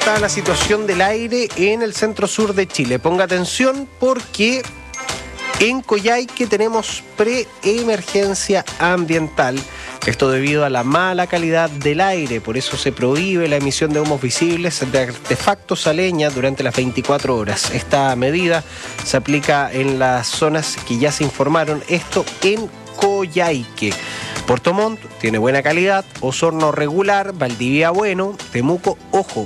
está la situación del aire en el centro-sur de Chile. Ponga atención porque en Coyhaique tenemos preemergencia ambiental. Esto debido a la mala calidad del aire, por eso se prohíbe la emisión de humos visibles de artefactos a leña durante las 24 horas. Esta medida se aplica en las zonas que ya se informaron, esto en Coyhaique. Puerto Montt tiene buena calidad, Osorno regular, Valdivia bueno, Temuco ojo,